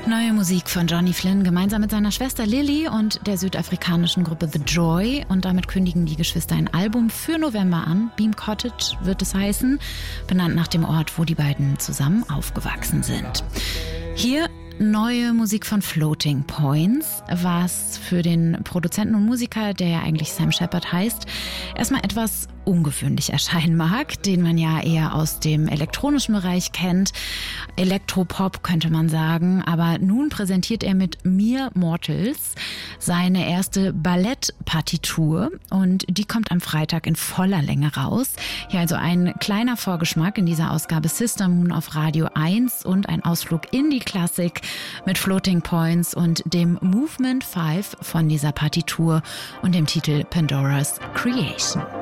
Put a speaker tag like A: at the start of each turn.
A: Neue Musik von Johnny Flynn gemeinsam mit seiner Schwester Lily und der südafrikanischen Gruppe The Joy. Und damit kündigen die Geschwister ein Album für November an. Beam Cottage wird es heißen, benannt nach dem Ort, wo die beiden zusammen aufgewachsen sind. Hier neue Musik von Floating Points, was für den Produzenten und Musiker, der ja eigentlich Sam Shepard heißt, erstmal etwas ungewöhnlich erscheinen mag, den man ja eher aus dem elektronischen Bereich kennt. Elektropop könnte man sagen, aber nun präsentiert er mit Mere Mortals seine erste Ballettpartitur und die kommt am Freitag in voller Länge raus. Hier also ein kleiner Vorgeschmack in dieser Ausgabe Sister Moon auf Radio 1 und ein Ausflug in die Klassik mit Floating Points und dem Movement 5 von dieser Partitur und dem Titel Pandora's Creation.